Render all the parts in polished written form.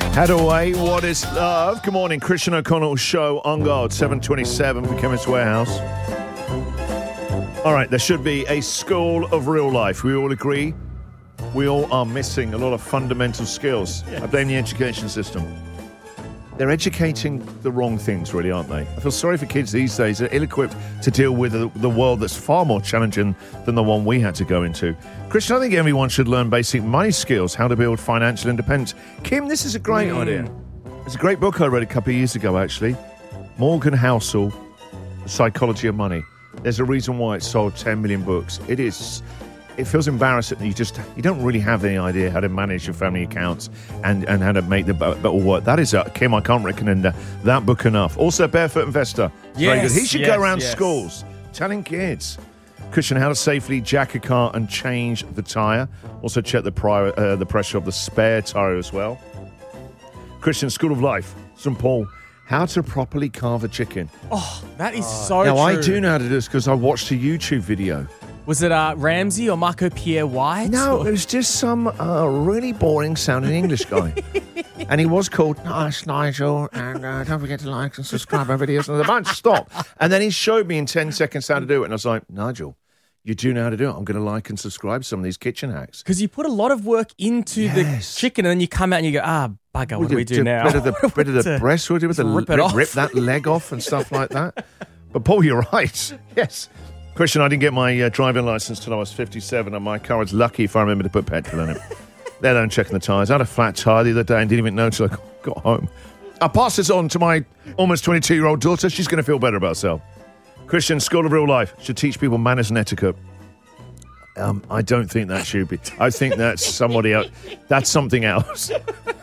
Hadaway, what is love? Good morning, Christian O'Connell show on guard, 7:27 for Chemist Warehouse. All right, there should be a school of real life. We all agree we all are missing a lot of fundamental skills. Yes. I blame the education system. They're educating the wrong things, really, aren't they? I feel sorry for kids these days. They're ill-equipped to deal with the world that's far more challenging than the one we had to go into. Christian, I think everyone should learn basic money skills, how to build financial independence. Kim, this is a great idea. It's a great book I read a couple of years ago, actually. Morgan Housel, The Psychology of Money. There's a reason why it sold 10 million books. It feels embarrassing that you don't really have any idea how to manage your family accounts and how to make the all work. That is Kim, I can't recommend that book enough. Also, Barefoot Investor. Very good. He should go around schools telling kids. Christian, how to safely jack a car and change the tyre. Also check the pressure of the spare tyre as well. Christian, School of Life, St. Paul. How to properly carve a chicken. Oh, that is so true. Now, I do know how to do this because I watched a YouTube video. Was it Ramsey or Marco Pierre White? No, it was just some really boring sounding English guy. And he was called Nice Nigel. And don't forget to like and subscribe our videos. And the bunch stopped. And then he showed me in 10 seconds how to do it. And I was like, Nigel, you do know how to do it. I'm going to like and subscribe some of these kitchen hacks. Because you put a lot of work into the chicken and then you come out and you go, bugger, what do we do now? Bit of the breast, we'll do with rip that leg off and stuff like that. But Paul, you're right. Yes. Christian, I didn't get my driving license till I was 57, and my car was lucky if I remember to put petrol in it. Let alone checking the tyres. I had a flat tyre the other day and didn't even know till I got home. I'll pass this on to my almost 22-year-old daughter. She's going to feel better about herself. Christian, School of Real Life should teach people manners and etiquette. I don't think that should be. I think that's somebody else. That's something else.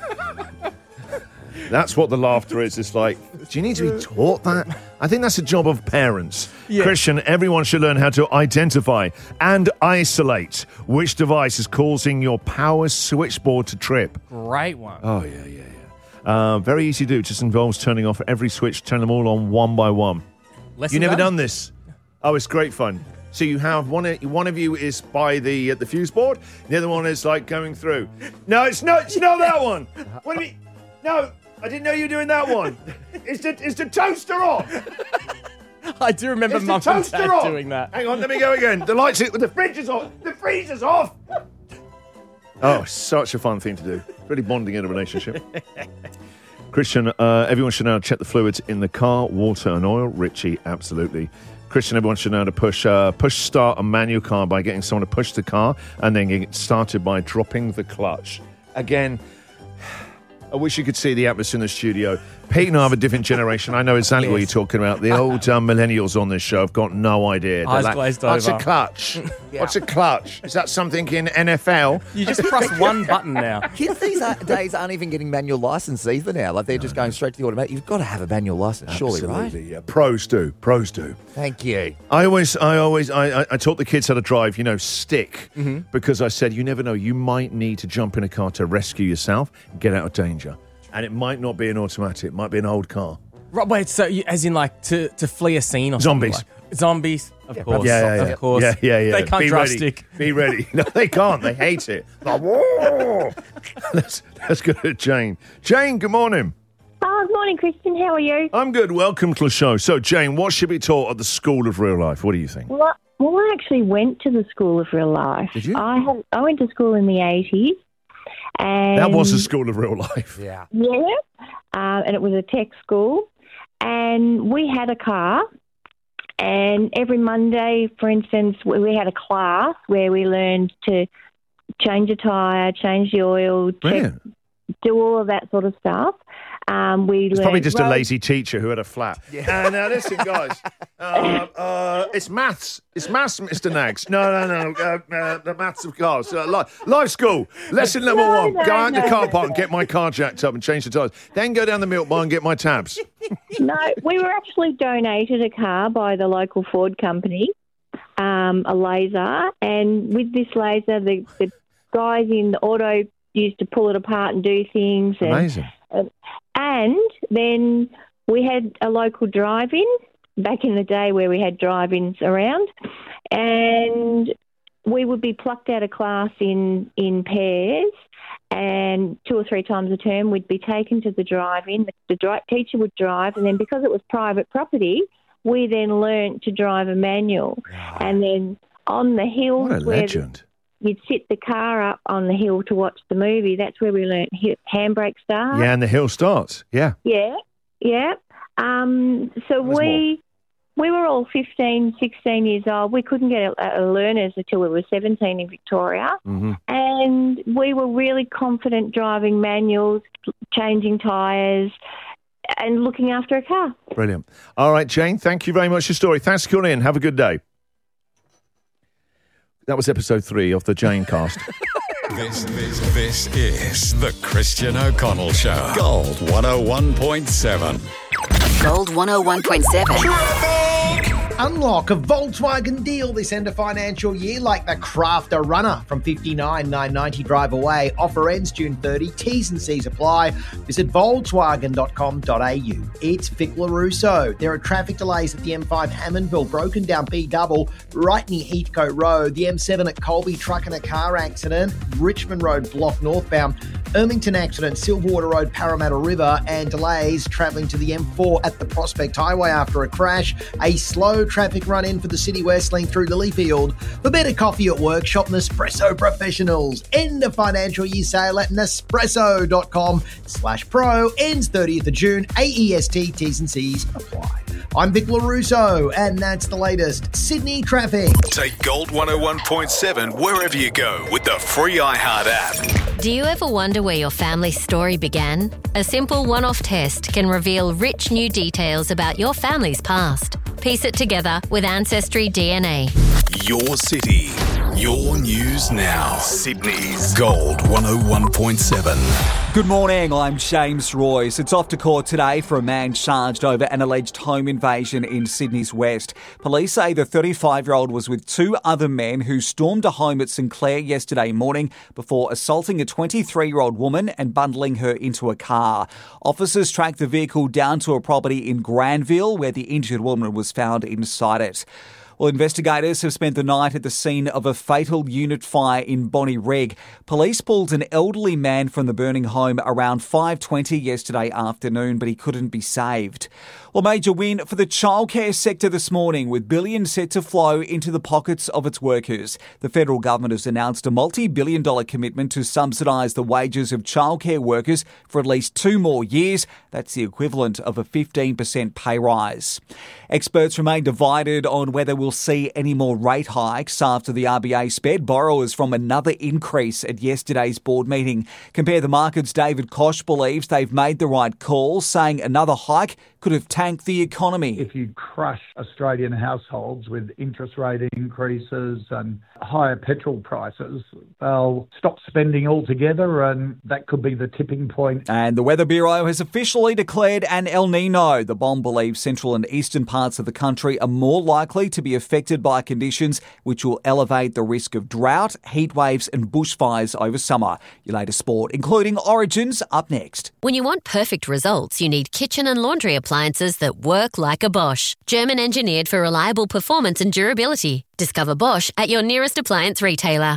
That's what the laughter is. It's like, do you need to be taught that? I think that's a job of parents. Yeah. Christian, everyone should learn how to identify and isolate which device is causing your power switchboard to trip. Great one. Oh, yeah. Very easy to do. It just involves turning off every switch, turn them all on one by one. You've never done this? Oh, it's great fun. So you have one of you is by the fuse board, the other one is like going through. No, it's not that one. What do you mean? No. I didn't know you were doing that one. Is the toaster off? I do remember Mum and Dad doing that. Hang on, let me go again. The fridge is off. The freezer's off. Oh, such a fun thing to do. Really bonding in a relationship. Christian, everyone should know how to check the fluids in the car, water and oil. Richie, absolutely. Christian, everyone should know how to push start a manual car by getting someone to push the car and then get started by dropping the clutch. Again, I wish you could see the atmosphere in the studio. Pete and I have a different generation. I know exactly what you're talking about. The old millennials on this show have got no idea. Eyes glazed over. What's a clutch? What's a clutch? Is that something in NFL? You just press one button now. Kids these days aren't even getting manual license either now. Like they're just going straight to the automatic. You've got to have a manual license, surely, right? Absolutely, yeah. Pros do. Thank you. I taught the kids how to drive, stick, because I said, you never know, you might need to jump in a car to rescue yourself, get out of danger. And it might not be an automatic, it might be an old car. Right, wait, so as in like to flee a scene or Zombies. something? Zombies, of course. Of course. Yeah. They can't be drive ready. stick. Be ready. No, they can't. They hate it. Like, whoa! Let's go to Jane. Jane, good morning. Oh, good morning, Christian. How are you? I'm good. Welcome to the show. So, Jane, what should be taught at the School of Real Life? What do you think? Well, I actually went to the School of Real Life. Did you? I went to school in the 80s. And that was a School of Real Life. Yeah. Yeah. And it was a tech school. And we had a car. And every Monday, for instance, we had a class where we learned to change a tyre, change the oil, do all of that sort of stuff. It's probably just a lazy teacher who had a flat. Yeah. Now listen, guys. It's maths. It's maths, Mr. Nags. No. The maths of cars. Life school. Lesson number one. Go out in the car park and get my car jacked up and change the tyres. Then go down the milk bar and get my tabs. No, we were actually donated a car by the local Ford company, a laser. And with this laser, the guys in the auto used to pull it apart and do things. Amazing. And then we had a local drive-in back in the day where we had drive-ins around, and we would be plucked out of class in pairs, And 2 or 3 times a term, we'd be taken to the drive-in. The teacher would drive, and then because it was private property, we then learnt to drive a manual. And then on the hills, What a legend. You'd sit the car up on the hill to watch the movie. That's where we learnt handbrake start. Yeah, and the hill starts. Yeah. Yeah. So we were all 15, 16 years old. We couldn't get learners until we were 17 in Victoria. Mm-hmm. And we were really confident driving manuals, changing tyres, and looking after a car. Brilliant. All right, Jane, thank you very much for your story. Thanks for calling in. Have a good day. That was episode 3 of the Jane cast. This is the Christian O'Connell Show. Gold 101.7. Gold 101.7. Unlock a Volkswagen deal this end of financial year like the Crafter Runner from $59,990 drive away. Offer ends June 30. T's and C's apply. Visit Volkswagen.com.au. It's Vic LaRusso. There are traffic delays at the M5 Hammondville, broken down B-double, right near Heathcote Road. The M7 at Colby, truck and a car accident. Richmond Road blocked northbound. Ermington accident, Silverwater Road, Parramatta River, and delays travelling to the M4 at the Prospect Highway after a crash. A slow traffic run-in for the City West link through Lilyfield. For better coffee at work, shop Nespresso Professionals. End of financial year sale at Nespresso.com/pro. Ends 30th of June. AEST T's and C's apply. I'm Vic LaRusso, and that's the latest Sydney traffic. Take Gold 101.7 wherever you go with the free iHeart app. Do you ever wonder where your family's story began? A simple one-off test can reveal rich new details about your family's past. Piece it together with Ancestry DNA. Your city, your news now. Sydney's Gold 101.7. Good morning, I'm James Royce. It's off to court today for a man charged over an alleged home invasion in Sydney's West. Police say the 35-year-old was with 2 other men who stormed a home at St Clair yesterday morning before assaulting a 23-year-old woman and bundling her into a car. Officers tracked the vehicle down to a property in Granville where the injured woman was found inside it. Well, investigators have spent the night at the scene of a fatal unit fire in Bonnie Reg. Police pulled an elderly man from the burning home around 5:20 yesterday afternoon, but he couldn't be saved. Well, major win for the childcare sector this morning, with billions set to flow into the pockets of its workers. The federal government has announced a multi-billion-dollar commitment to subsidise the wages of childcare workers for at least 2 more years. That's the equivalent of a 15% pay rise. Experts remain divided on whether we'll see any more rate hikes after the RBA spared borrowers from another increase at yesterday's board meeting. Compare the Markets' David Koch believes they've made the right call, saying another hike could have tanked the economy. If you crush Australian households with interest rate increases and higher petrol prices, they'll stop spending altogether, and that could be the tipping point. And the Weather Bureau has officially declared an El Nino. The BOM believes central and eastern parts of the country are more likely to be affected by conditions which will elevate the risk of drought, heat waves and bushfires over summer. Your latest sport, including Origins, up next. When you want perfect results, you need kitchen and laundry appliances that work like a Bosch. German engineered for reliable performance and durability. Discover Bosch at your nearest appliance retailer.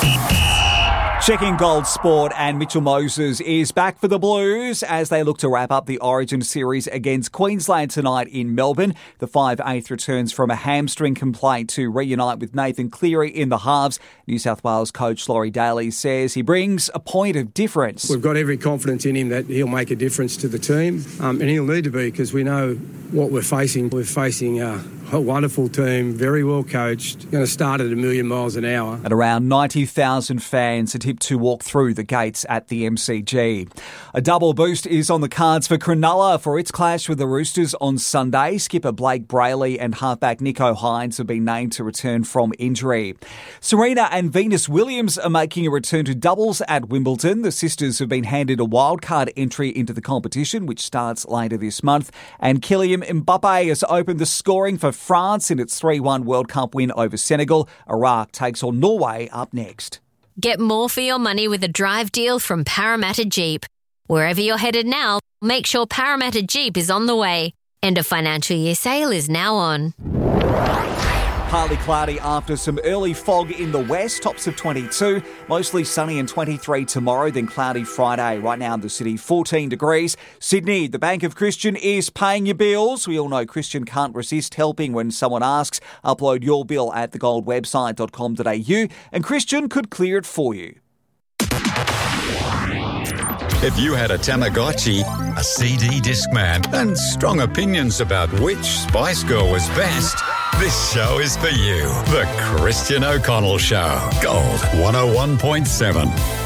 Checking Gold Sport, and Mitchell Moses is back for the Blues as they look to wrap up the Origin series against Queensland tonight in Melbourne. The 5/8 returns from a hamstring complaint to reunite with Nathan Cleary in the halves. New South Wales coach Laurie Daly says he brings a point of difference. We've got every confidence in him that he'll make a difference to the team, and he'll need to be, because we know what we're facing. We're facing a wonderful team, very well coached, going to start at 1,000,000 miles an hour. And around 90,000 fans are tipped to walk through the gates at the MCG. A double boost is on the cards for Cronulla for its clash with the Roosters on Sunday. Skipper Blake Brayley and halfback Nico Hines have been named to return from injury. Serena and Venus Williams are making a return to doubles at Wimbledon. The sisters have been handed a wildcard entry into the competition, which starts later this month. And Kylian Mbappe has opened the scoring for France in its 3-1 World Cup win over Senegal. Iraq takes on Norway up next. Get more for your money with a drive deal from Parramatta Jeep. Wherever you're headed now, make sure Parramatta Jeep is on the way. End of financial year sale is now on. Partly cloudy after some early fog in the west, tops of 22. Mostly sunny and 23 tomorrow, then cloudy Friday. Right now in the city, 14 degrees. Sydney, the Bank of Christian is paying your bills. We all know Christian can't resist helping when someone asks. Upload your bill at thegoldwebsite.com.au and Christian could clear it for you. If you had a Tamagotchi, a CD Discman, and strong opinions about which Spice Girl was best, this show is for you. The Christian O'Connell Show. Gold 101.7.